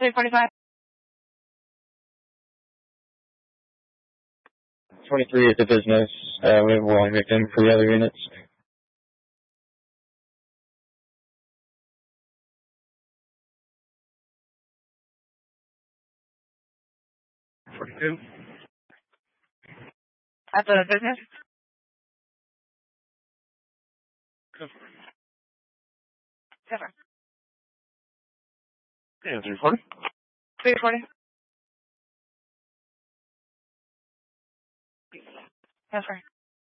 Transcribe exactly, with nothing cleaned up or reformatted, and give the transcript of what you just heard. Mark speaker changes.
Speaker 1: three forty-five.
Speaker 2: twenty-three is the business. Uh, we have one victim for the other units.
Speaker 3: forty-two.
Speaker 1: At the business. Seven.
Speaker 3: Yeah, three forty.
Speaker 1: three forty. That's right.